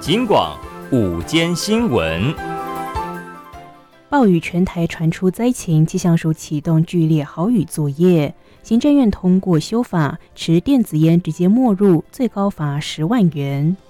警广午间新闻。 暴雨全台传出灾情，气象署启动剧烈豪雨作业。行政院通过修法，持电子烟直接没入，最高罚10万元。